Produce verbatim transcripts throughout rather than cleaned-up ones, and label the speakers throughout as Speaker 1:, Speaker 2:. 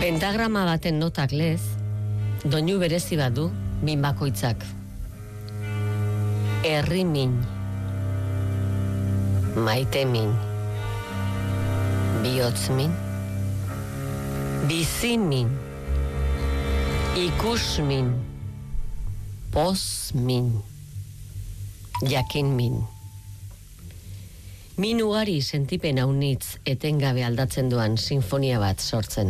Speaker 1: Pentagrama baten notak lez, doinu berezi bat du min bakoitzak. Herri min, maite min, bihotz min, bizi min, ikus min, poz min, jakin min. Min ugari sentipen haunitz etengabe aldatzen duan sinfonia bat sortzen.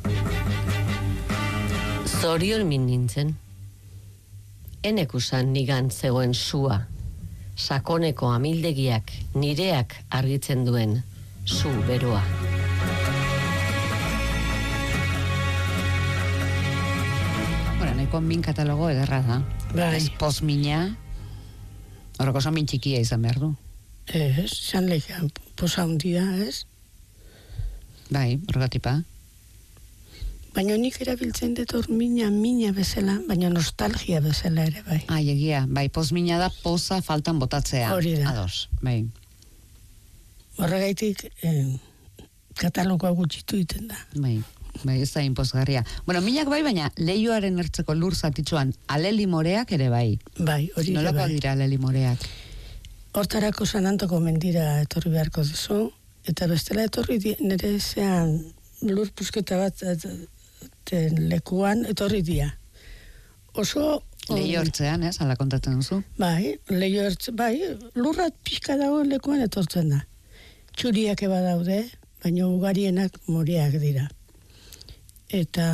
Speaker 1: Zorion min nintzen. Enekusan nigan zegoen sua, sakoneko amildegiak nireak argitzen duen su beroa.
Speaker 2: Bueno, nahiko min katalogo ederra da.
Speaker 3: Bai.
Speaker 2: Ez poz mina, horreko oso min txikia izan behar du.
Speaker 3: Ez, izan lehian poza hundia, ez?
Speaker 2: Bai, horregatipa.
Speaker 3: Baina nik erabiltzen dut hor mina, mina bezala, baina nostalgia bezala ere, bai.
Speaker 2: Ai, egia, bai, poz mina da poza faltan botatzea.
Speaker 3: Hori da.
Speaker 2: Ados, bai.
Speaker 3: Horregaitik, eh, katalogoa gutxitu iten da.
Speaker 2: Bai, bai, ez da inpozgarria. Bueno, minak bai, baina lehioaren ertzeko lur zatitxoan aleli moreak ere bai.
Speaker 3: Bai, hori ere
Speaker 2: Nolakoak
Speaker 3: bai.
Speaker 2: dira aleli moreak?
Speaker 3: Hortarako Sanantoko mendira etorri beharko duzu, eta bestela etorri di, nire zean lur pusketa bat ten lekuan etorri dia. Oso...
Speaker 2: Leio hortzean, ez, ala kontatzen duzu?
Speaker 3: Bai, leio hortzean, bai, lurrat pixka dago lekuan etortzen da. Txuriak eba daude, baina ugarienak moreak dira. Eta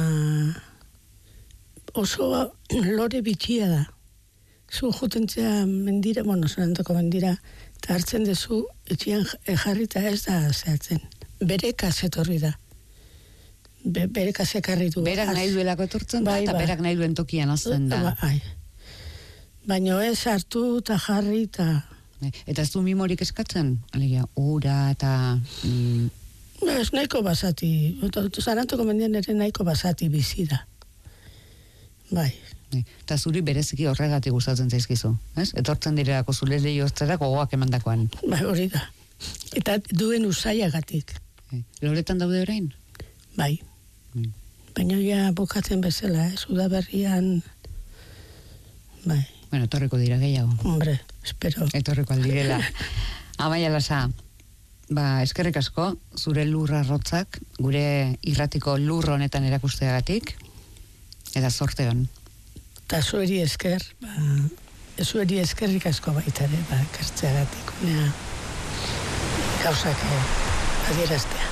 Speaker 3: oso lore bitxia da. Zu jutentzea mendira, bueno, Sanantoko mendira, eta hartzen dezu, etxian jarrita ez da zehatzen. Bereka zetorri da. Be, bereka zekarri du.
Speaker 2: Berak nahi duelako etortzen da,
Speaker 3: Bai,
Speaker 2: eta
Speaker 3: bai.
Speaker 2: berak nahi duen tokian azten da.
Speaker 3: Bai. Baina ez hartu eta jarri eta...
Speaker 2: Eta ez du mimorik eskatzen? Alegia, ura eta... Mm,
Speaker 3: Ez nahiko basati, Sanantoko mendian ere nahiko basati bizi da. Bai.
Speaker 2: eta zuri bereziki horregatik gustatzen zaizkizu, ez? Etortzen direlako zure leio hortzera gogoak emandakoan.
Speaker 3: Bai, hori da. Eta duen usaiagatik.
Speaker 2: Loretan daude orain?
Speaker 3: Bai.
Speaker 2: Mm.
Speaker 3: Baina ja bukatzen bezala, ez? Udaberrian... Bai.
Speaker 2: Bueno, etorriko dira gehiago.
Speaker 3: Hombre, espero.
Speaker 2: Etorriko aldirela. Amaia Lasa, ba, eskerrik asko, zure lurra rotzak, gure irratiko lur honetan erakusteagatik, eta zorte hon.
Speaker 3: Eta zueri esker, ba, zueri eskerrik asko baita ere, ba, kartzeagatik, unea gauzak adieraztea.